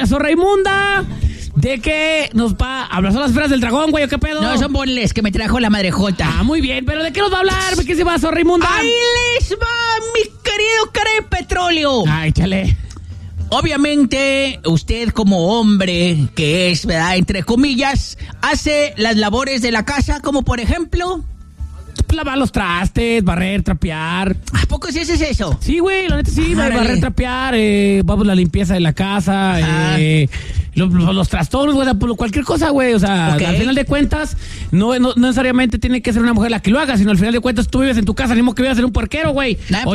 zorra inmunda de que nos va a hablar. ¿Son las esferas del dragón, güey, o qué pedo? No, son bonles que me trajo la madrejota. Ah, muy bien, pero ¿de qué nos va a hablar? ¿De qué se va, zorra inmunda? ¡Ahí les va, mi querido cara de petróleo! Ay, chale. Obviamente, usted como hombre, que es, ¿verdad?, entre comillas, hace las labores de la casa, como por ejemplo... Lavar los trastes, barrer, trapear. ¿A poco sí haces eso? Sí, güey, la neta sí, barrer, trapear, vamos, la limpieza de la casa, los trastornos, güey, cualquier cosa, güey, o sea, Okay. Al final de cuentas, no necesariamente tiene que ser una mujer la que lo haga, sino al final de cuentas tú vives en tu casa, ni modo que vivas en un puerquero, güey.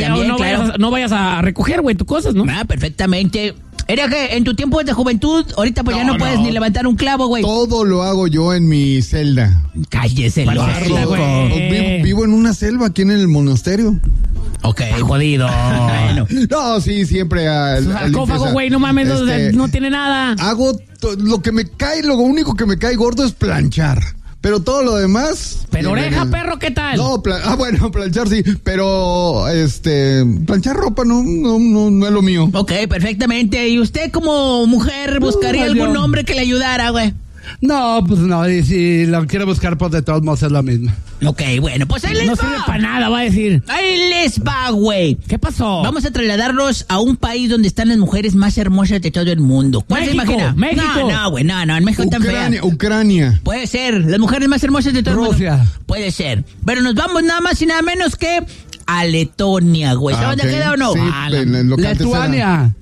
No vayas a recoger, güey, tus cosas, ¿no? Perfectamente. Era que en tu tiempo de juventud, ahorita pues ya no puedes ni levantar un clavo, güey. Todo lo hago yo en mi celda. Cállese, loco. Vivo en una selva aquí en el monasterio. Ok. Jodido. Bueno. No, sí, siempre. Sarcófago, güey, no mames, no tiene nada. Hago lo único que me cae gordo es planchar. Pero todo lo demás... Pero oreja, perro, ¿qué tal? No, bueno, planchar sí, pero planchar ropa no es lo mío. Ok, perfectamente. ¿Y usted como mujer buscaría algún hombre que le ayudara, güey? No, pues no, y si lo quiero buscar, pues de todos modos es lo mismo. Ok, bueno, pues ahí les va. No sirve para nada, va a decir. Ahí les va, güey. ¿Qué pasó? Vamos a trasladarlos a un país donde están las mujeres más hermosas de todo el mundo. ¿Cuál se imagina? México. No, güey, no, en México tan fea. Ucrania. Puede ser, las mujeres más hermosas de todo el mundo. Rusia. Puede ser. Pero nos vamos nada más y nada menos que a Letonia, güey. ¿Sabes dónde queda o no? Sí, lo que antes era. Lituania.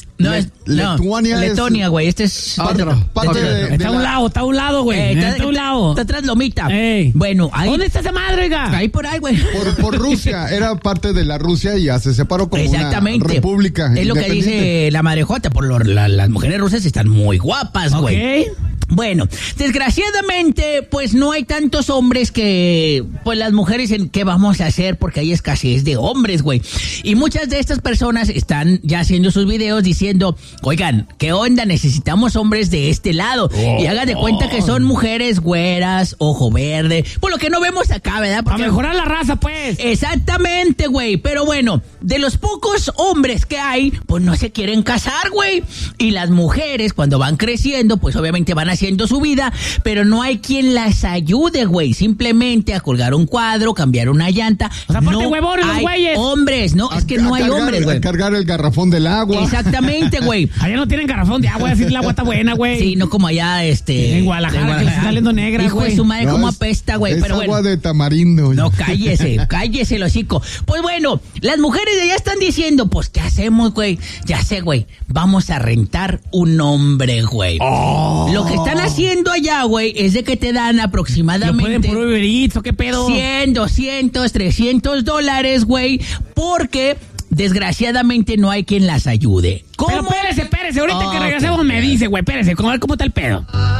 Letonia, güey. Este es Está a un lado, güey. Está a un lado. Está atrás Lomita. Ey. Bueno, ahí. ¿Dónde está esa madre, oiga? Ahí por ahí, güey. Por Rusia. Era parte de la Rusia y ya se separó como Exactamente. una república. Es lo que dice la madrejota. Las mujeres rusas están muy guapas, güey. Ok. Bueno, desgraciadamente, pues no hay tantos hombres que, pues las mujeres, ¿qué vamos a hacer? Porque hay escasez de hombres, güey. Y muchas de estas personas están ya haciendo sus videos diciendo, oigan, ¿qué onda? Necesitamos hombres de este lado. Y hagan de cuenta que son mujeres güeras, ojo verde, por lo que no vemos acá, ¿verdad? Para mejorar la raza, pues. Exactamente, güey. Pero bueno, de los pocos hombres que hay, pues no se quieren casar, güey. Y las mujeres, cuando van creciendo, pues obviamente van haciendo su vida, pero no hay quien las ayude, güey. Simplemente a colgar un cuadro, cambiar una llanta. O sea, aparte no huevones los hay güeyes. hombres, no, es que no hay hombres, güey. A cargar el garrafón del agua. Exactamente, güey. Allá no tienen garrafón de agua, así el agua está buena, güey. Sí, no como allá, en Guadalajara, que le está saliendo negra, hijo güey. de su madre, cómo apesta, güey. Es Pero agua bueno. de tamarindo. No, cállese el hocico. Pues bueno, las mujeres de allá están diciendo, pues, ¿qué hacemos, güey? Ya sé, güey, vamos a rentar un hombre, güey. Lo que están haciendo allá, güey, es de que te dan aproximadamente... ¿Lo pueden por Uber Eats o qué pedo? 100, 200, $300, güey, porque desgraciadamente no hay quien las ayude. ¿Cómo? Pero espérese, ahorita que regresemos me dice, güey, espérese, a ver cómo está el pedo.